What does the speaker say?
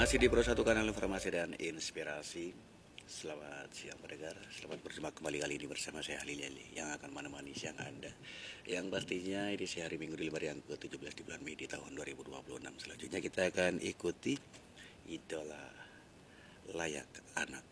Masih di Pro 1 kanal informasi dan inspirasi. Selamat siang pendengar, selamat berjumpa kembali kali ini bersama saya Halil Yali yang akan menemani siang Anda. Yang pastinya edisi hari Minggu di lembar yang ke-17 di bulan Mei di tahun 2026. Selanjutnya kita akan ikuti idola layak anak.